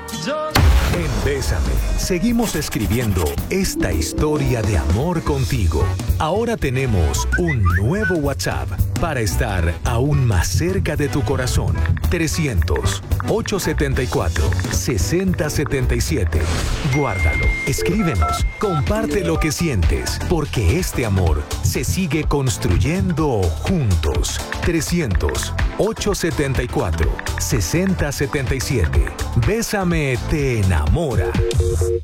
En Bésame, seguimos escribiendo esta historia de amor contigo. Ahora tenemos un nuevo WhatsApp para estar aún más cerca de tu corazón. 300-874-6077. Guárdalo, escríbenos, comparte lo que sientes, porque este amor se sigue construyendo juntos. 300-874-6077. Bésame te enamora.